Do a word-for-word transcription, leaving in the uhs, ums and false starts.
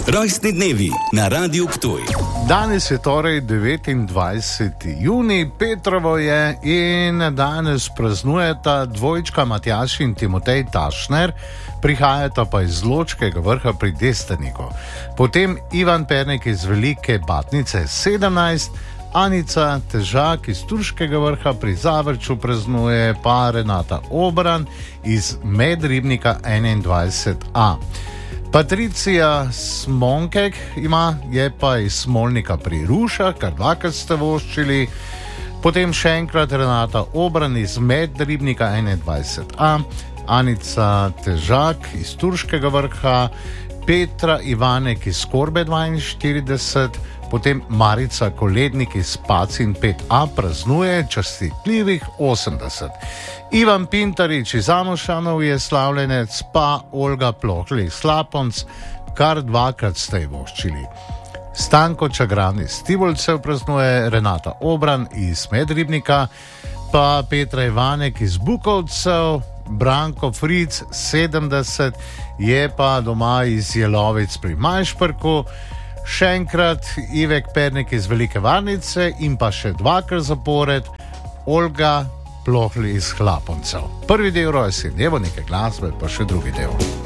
Rojstni dnevi na Radiu Ptuj. Danes je torej devetindvajseti junij, Petrovo je in danes praznujeta dvojčka Matjaž in Timotej Tašner, prihajata pa iz Ločkega Vrha pri Destaniku. Potem Ivan Pernik iz Velike Batnice sedemnajst, Anica Težak iz Turškega Vrha pri Zavrču praznuje, pa Renata Obran iz Medribnika enaindvajset a. Patricija Smonkek ima, je pa iz Smolnika pri Rušah, kar dvakrat ste voščili. Potem še enkrat Renata Obran iz Medribnika enaindvajset a, Anica Težak iz Turškega Vrha, Petra Ivanek iz Korbe dvainštirideset, potem Marica Kolednik iz Pacin pet a praznuje častitljivih osemdeset. Ivan Pintarič iz Amošanov je slavljenec, pa Olga Plohl iz Slaponc, kar dvakrat ste voščili. Stanko Čagran iz Tivolcev praznuje, Renata Obran iz Medribnika, pa Petra Ivanek iz Bukovcev, Branko Fric sedemdeset, je pa doma iz Jelovic pri Majšperku, še enkrat Ivek Pernik iz Velike Varnice in pa še dvakrat zapored Olga Plohl iz Hlaponcev. Prvi del rojstnih dnevov, nekaj glasbe, pa še drugi del.